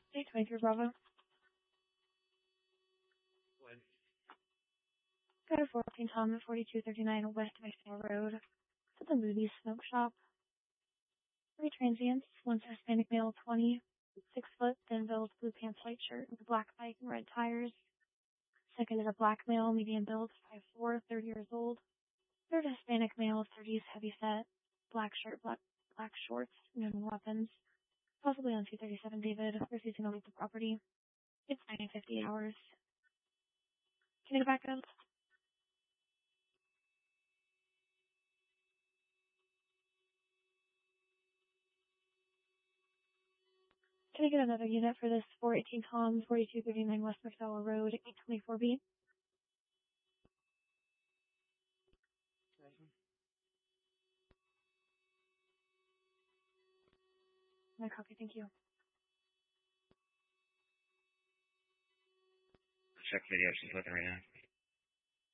823 Bravo. Go to 14 Tom at 4239 West Mexico Road. To the Movies Smoke Shop. 3 transients, one's a Hispanic male, 20, 6 foot, thin build, blue pants, white shirt, with a black bike and red tires. Second is a black male, medium build, 5'4", 30 years old. Third Hispanic male, 30s, heavy set, black shirt, black shorts, no weapons. Possibly on 237 David, refusing to leave the property. It's 9:50 hours. Can I get back up? Can I get another unit for this 418 Tom, 4239 West McDowell Road, 824B? My copy, thank you. Check video, she's looking right now.